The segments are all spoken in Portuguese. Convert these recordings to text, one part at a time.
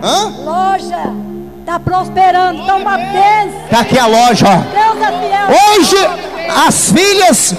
Loja. Tá prosperando, tá uma bênção. Tá aqui a loja, ó. Deus é fiel. Hoje, as filhas,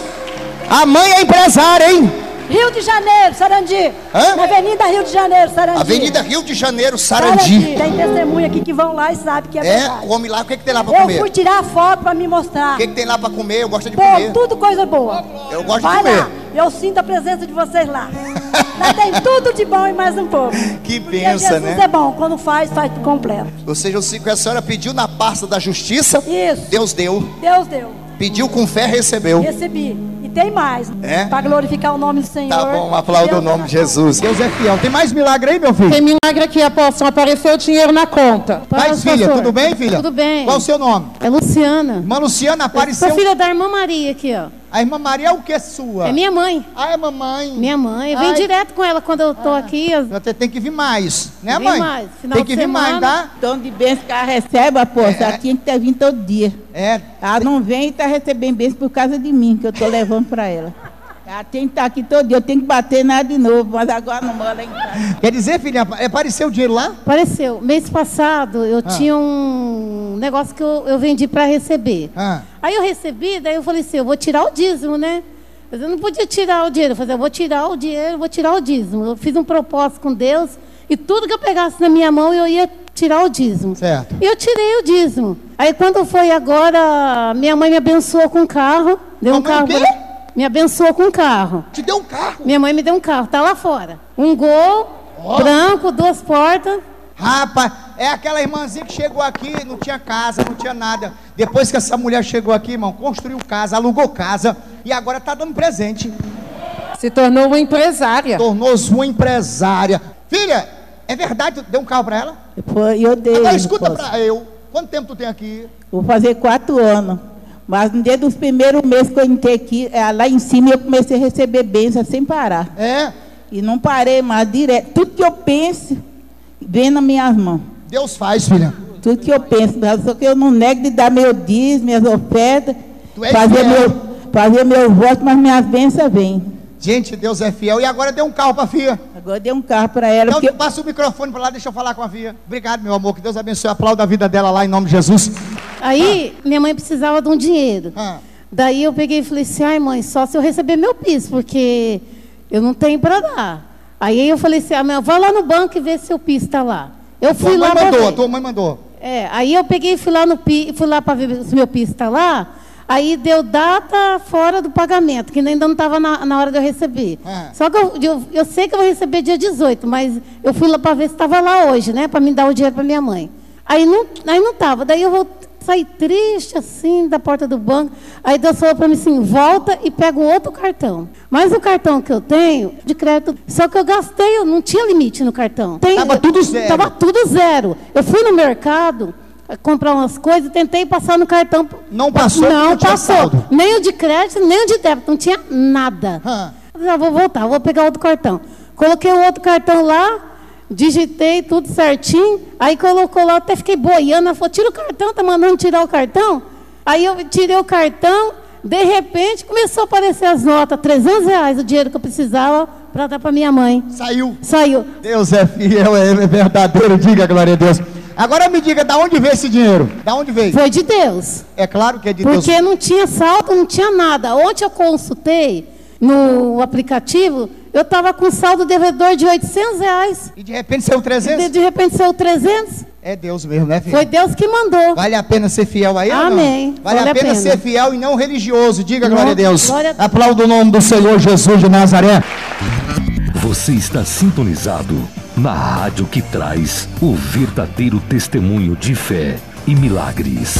a mãe é empresária, hein? Rio de Janeiro, Sarandi. Na Avenida Rio de Janeiro, Sarandi. Avenida Rio de Janeiro, Sarandi. Tem testemunha aqui que vão lá e sabem que é verdade. Come lá, o que tem lá pra comer? Eu fui tirar foto pra me mostrar. O que tem lá pra comer? Eu gosto de comer. Tudo coisa boa. Eu gosto de comer. Lá, eu sinto a presença de vocês lá. Lá tem tudo de bom e mais um pouco. Que benção, né? Jesus é bom, quando faz por completo. Ou seja, o que a senhora pediu na pasta da justiça, isso. Deus deu. Deus deu. Pediu com fé, recebeu. Recebi. E tem mais, para glorificar o nome do Senhor. Tá bom, aplauda o nome de Jesus. Deus é fiel. Tem mais milagre aí, meu filho? Tem milagre aqui, apóstolo. Apareceu dinheiro na conta. Mas, filha, tudo bem, filha? Tudo bem. Qual o seu nome? É Luciana. Irmã Luciana, apareceu. Eu sou filha da irmã Maria aqui, ó. A irmã Maria é o que sua? É minha mãe. Ah, é mamãe. Minha mãe. Eu venho direto com ela quando eu tô aqui. Você tem que vir mais, né, mãe? Vem mais. Final tem que vir mais, tá? Então, de bênção que ela recebe, apóstolo, ela tinha que ter vindo todo dia. Ela não vem e tá recebendo bênção por causa de mim, que eu tô levando para ela. Ela tem que estar aqui todo dia, eu tenho que bater nela de novo, mas agora não mora em casa. Quer dizer, filha, apareceu o dinheiro lá? Apareceu. Mês passado, eu tinha um negócio que eu vendi para receber. Aí eu recebi, daí eu falei assim, eu vou tirar o dízimo, né? Mas eu não podia tirar o dinheiro. Eu falei, eu vou tirar o dinheiro, vou tirar o dízimo. Eu fiz um propósito com Deus e tudo que eu pegasse na minha mão, eu ia tirar o dízimo. Certo. E eu tirei o dízimo. Aí quando foi agora, minha mãe me abençoou com um carro. Deu um carro. Me abençoou com um carro. Te deu um carro? Minha mãe me deu um carro, tá lá fora. Um Gol, branco, 2 portas. Rapaz, é aquela irmãzinha que chegou aqui, não tinha casa, não tinha nada. Depois que essa mulher chegou aqui, irmão, construiu casa, alugou casa e agora tá dando presente. Se tornou uma empresária. Tornou-se uma empresária. Filha, é verdade, tu deu um carro pra ela? Eu dei. Agora escuta pra eu. Quanto tempo tu tem aqui? Vou fazer 4 anos. Mas no dia dos primeiros meses que eu entrei aqui, lá em cima eu comecei a receber bênção sem parar. E não parei mais, direto. Tudo que eu penso, vem nas minhas mãos. Deus faz, filha. Tudo que eu penso, só que eu não nego de dar meu dízimo, minhas ofertas, fazer meu voto, mas minhas bênçãos vêm. Gente, Deus é fiel. E agora deu um carro para a filha. Agora deu um carro para ela. Então, passa o microfone para lá, deixa eu falar com a filha. Obrigado, meu amor, que Deus abençoe. Aplauda a vida dela lá em nome de Jesus. Aí, minha mãe precisava de um dinheiro. Daí eu peguei e falei assim, ai mãe, só se eu receber meu piso, porque eu não tenho para dar. Aí eu falei assim, mãe, vai lá no banco e vê se o piso está lá. Eu fui lá. Tua mãe mandou. Aí eu peguei e fui lá para ver se meu piso está lá. Aí deu data fora do pagamento, que ainda não estava na hora de eu receber. Só que eu sei que eu vou receber dia 18, mas eu fui lá para ver se estava lá hoje, né? Para me dar o dinheiro para minha mãe. Aí não estava. Daí eu vou sair triste assim da porta do banco. Aí Deus falou para mim assim, volta e pega um outro cartão. Mas o cartão que eu tenho, de crédito, só que eu gastei, eu não tinha limite no cartão. Estava tudo zero. Estava tudo zero. Eu fui no mercado comprar umas coisas, tentei passar no cartão. Não passou? Não passou. Nem o de crédito, nem o de débito, não tinha nada. Já vou voltar, vou pegar outro cartão. Coloquei o outro cartão lá, digitei tudo certinho, aí colocou lá, até fiquei boiando, ela falou, tira o cartão, tá mandando tirar o cartão? Aí eu tirei o cartão, de repente começou a aparecer as notas, R$300, o dinheiro que eu precisava para dar para minha mãe. Saiu. Deus é fiel, é verdadeiro, diga glória a Deus. Agora me diga, da onde veio esse dinheiro? Da onde veio? Foi de Deus. É claro que é de Deus. Porque não tinha saldo, não tinha nada. Ontem eu consultei no aplicativo, eu estava com saldo devedor de R$800. E de repente saiu 300? De repente saiu 300. É Deus mesmo, né, filho? Foi Deus que mandou. Vale a pena ser fiel aí? Amém. Vale a pena ser fiel e não religioso. Diga glória a Deus. Aplauda o nome do Senhor Jesus de Nazaré. Você está sintonizado na rádio que traz o verdadeiro testemunho de fé e milagres.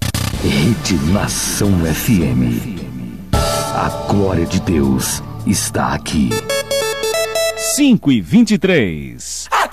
Rede Nação FM. A glória de Deus está aqui. 5:23.